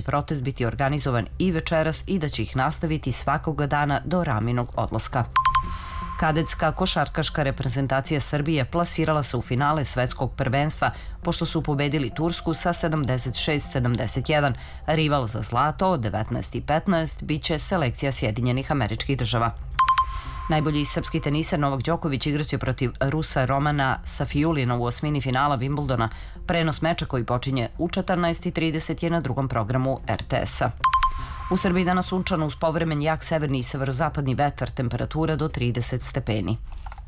protest biti organizovan i večeras i da će ih nastaviti svakoga dana do Raminog odlaska. Kadetska košarkaška reprezentacija Srbije plasirala se u finale svetskog prvenstva pošto su pobedili Tursku sa 76-71. Rival za zlato od 19-15 biće selekcija Sjedinjenih Američkih Država. Najbolji srpski teniser Novak Đoković igraće protiv Rusa Romana Safijulina u osmini finala Wimbledona. Prenos meča koji počinje u 14:30 je na drugom programu RTS-a. U Srbiji danas sunčano uz povremen jak severni i severozapadni vetar, temperatura do 30 stepeni.